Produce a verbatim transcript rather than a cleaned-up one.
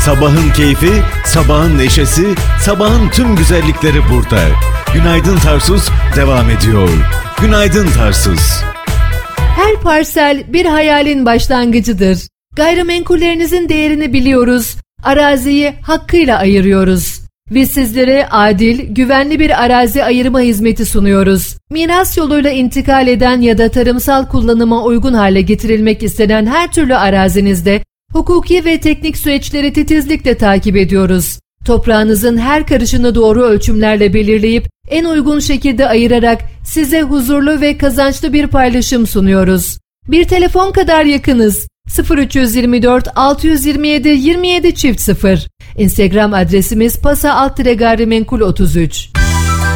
Sabahın keyfi, sabahın neşesi, sabahın tüm güzellikleri burada. Günaydın Tarsus devam ediyor. Günaydın Tarsus. Her parsel bir hayalin başlangıcıdır. Gayrimenkullerinizin değerini biliyoruz. Araziyi hakkıyla ayırıyoruz. Ve sizlere adil, güvenli bir arazi ayırma hizmeti sunuyoruz. Miras yoluyla intikal eden ya da tarımsal kullanıma uygun hale getirilmek istenen her türlü arazinizde hukuki ve teknik süreçleri titizlikle takip ediyoruz. Toprağınızın her karışını doğru ölçümlerle belirleyip en uygun şekilde ayırarak size huzurlu ve kazançlı bir paylaşım sunuyoruz. Bir telefon kadar yakınız. sıfır üç yirmi dört altı yüz yirmi yedi yirmi yedi çift sıfır. Instagram adresimiz pasa alt gayrimenkul otuz üç.